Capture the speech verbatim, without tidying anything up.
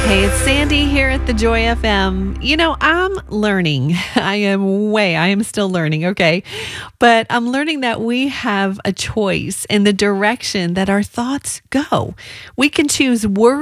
Hey, it's Sandy here at the Joy F M. You know, I'm learning. I am way, I am still learning, okay? But I'm learning that we have a choice in the direction that our thoughts go. We can choose worry